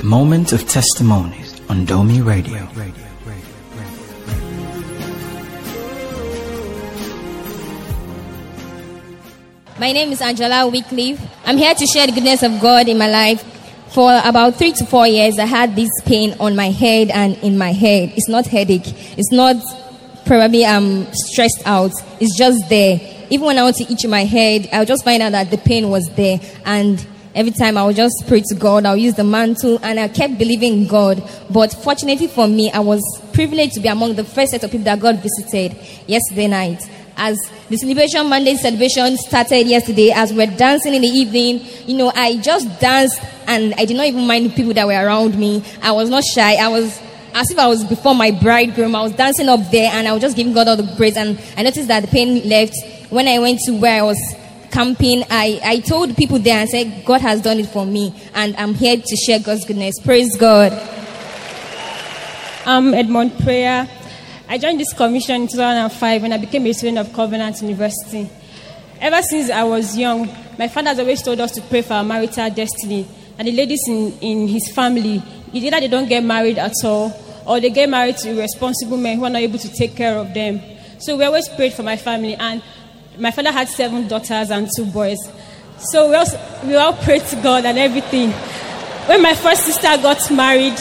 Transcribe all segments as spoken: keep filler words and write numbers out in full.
Moment of Testimonies on Domi Radio. My name is Angela Wycliffe. I'm here to share the goodness of God in my life. For about three to four years, I had this pain on my head and in my head. It's not headache. It's not probably I'm stressed out. It's just there. Even when I want to itch my head, I'll just find out that the pain was there. And every time I would just pray to God, I'll use the mantle, and I kept believing in God. But fortunately for me, I was privileged to be among the first set of people that God visited yesterday night. As the Celebration Monday celebration started yesterday, as we were dancing in the evening, you know, I just danced and I did not even mind the people that were around me. I was not shy. I was as if I was before my bridegroom. I was dancing up there and I was just giving God all the praise. And I noticed that the pain left. When I went to where I was camping, I, I told people there and said, God has done it for me. And I'm here to share God's goodness. Praise God. I'm Edmond Prayer. I joined this commission in two thousand five when I became a student of Covenant University. Ever since I was young, my father has always told us to pray for our marital destiny. And the ladies in, in his family, either they don't get married at all, or they get married to irresponsible men who are not able to take care of them. So we always prayed for my family. And my father had seven daughters and two boys. So we, also, we all prayed to God and everything. When my first sister got married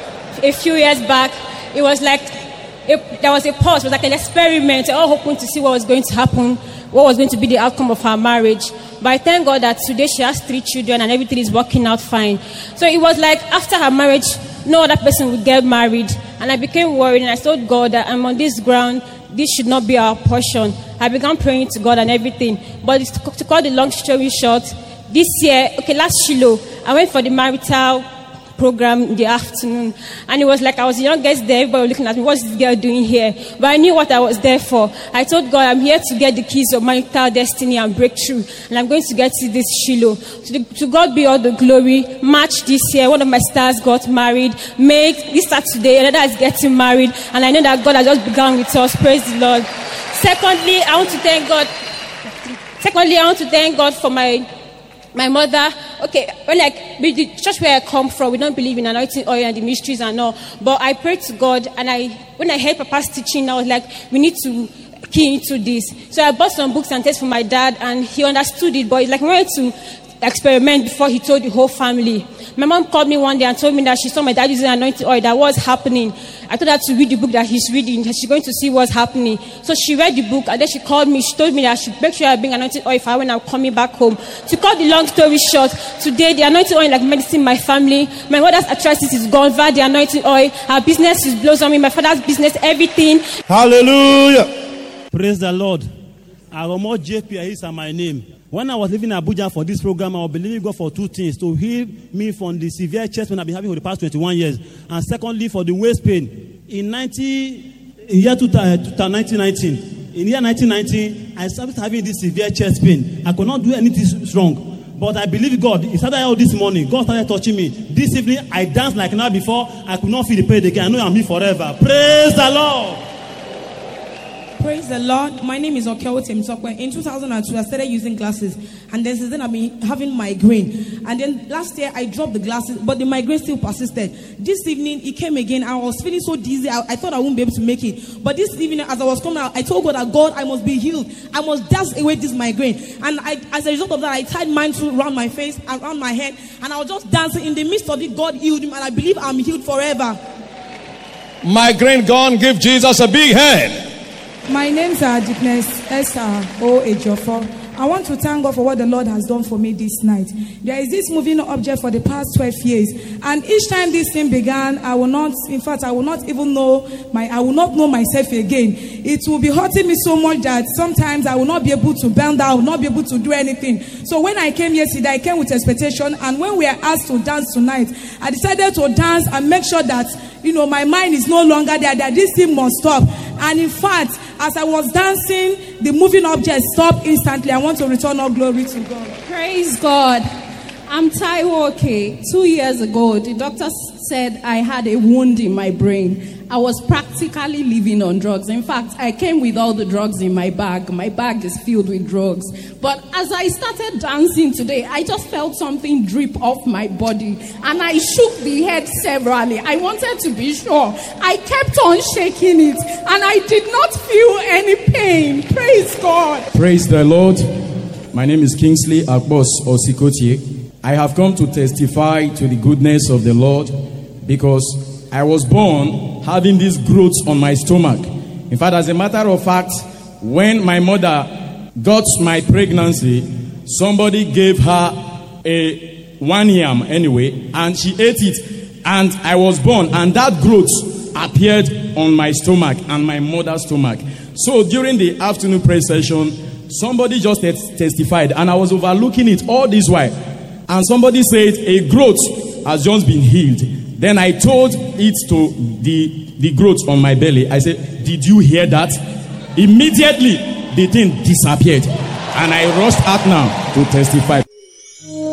a few years back, it was like It, there was a pause. It was like an experiment. We were all hoping to see what was going to happen, what was going to be the outcome of her marriage. But I thank God that today she has three children and everything is working out fine. So it was like after her marriage, no other person would get married. And I became worried and I told God that I'm on this ground. This should not be our portion. I began praying to God and everything. But to cut the long story short, this year, okay, last Shiloh, I went for the marital program in the afternoon, and it was like I was the youngest there. Everybody was looking at me, what's this girl doing here? But I knew what I was there for. I told God, I'm here to get the keys of marital destiny and breakthrough, and I'm going to get to this Shiloh. To, the, to God be all the glory. March this year, one of my stars got married. May this start today, another is getting married, and I know that God has just begun with us. Praise the Lord. Secondly, I want to thank God. Secondly, I want to thank God for my My mother. Okay, well, like the church where I come from, we don't believe in anointing oil and the mysteries and all. But I prayed to God, and I, when I heard Papa's teaching, I was like, we need to key into this. So I bought some books and tests for my dad, and he understood it. But it's like, I wanted to experiment before he told the whole family. My mom called me one day and told me that she saw my dad using anointing oil, that was happening. I told her to read the book that he's reading, that she's going to see what's happening. So she read the book, and then she called me. She told me that I should make sure I bring anointing oil for her when I'm coming back home. To cut the long story short, today the anointing oil like medicine in my family. My mother's arthritis is gone via the anointing oil. Our business is blossoming. My father's business, everything. Hallelujah. Praise the Lord. Aromo J P is my name. When I was living in Abuja for this program, I was believing God for two things: to heal me from the severe chest pain I've been having for the past twenty-one years, and secondly, for the waist pain. In ninety, in year nineteen nineteen, in year nineteen nineteen, I started having this severe chest pain. I could not do anything strong, but I believe God. It started out this morning. God started touching me. This evening, I danced like now before. I could not feel the pain again. I know I'm here forever. Praise the Lord. Praise the Lord. My name is Okewo Temsokwe. In two thousand two, I started using glasses. And then since then, I've been having migraine. And then last year, I dropped the glasses, but the migraine still persisted. This evening, it came again. I was feeling so dizzy. I, I thought I wouldn't be able to make it. But this evening, as I was coming out, I told God that, God, I must be healed. I must dance away this migraine. And I, as a result of that, I tied mantle around my face, around my head. And I was just dancing. In the midst of it, God healed him. And I believe I'm healed forever. Migraine gone. Give Jesus a big hand. My name's uh, Deaconess Esther O. Ejiofor. I want to thank God for what the Lord has done for me this night. There is this moving object for the past twelve years. And each time this thing began, I will not, in fact, I will not even know, my, I will not know myself again. It will be hurting me so much that sometimes I will not be able to bend down, I will not be able to do anything. So when I came yesterday, I came with expectation. And when we are asked to dance tonight, I decided to dance and make sure that, you know, my mind is no longer there, that this thing must stop. And in fact, as I was dancing, the moving object stopped instantly. I want to return all glory to God. Praise God. I'm Taiwo Oke. Two years ago, the doctor said I had a wound in my brain. I was practically living on drugs. In fact, I came with all the drugs in my bag. My bag is filled with drugs. But as I started dancing today, I just felt something drip off my body. And I shook the head severally. I wanted to be sure. I kept on shaking it. And I did not feel any pain. Praise God. Praise the Lord. My name is Kingsley Akbos Osikotie. I have come to testify to the goodness of the Lord because I was born having these growths on my stomach. In fact, as a matter of fact, when my mother got my pregnancy, somebody gave her a one yam anyway, and she ate it, and I was born, and that growth appeared on my stomach and my mother's stomach. So during the afternoon prayer session, somebody just testified, and I was overlooking it all this while. And somebody said, a growth has just been healed. Then I told it to the, the growth on my belly. I said, did you hear that? Immediately, the thing disappeared. And I rushed out now to testify.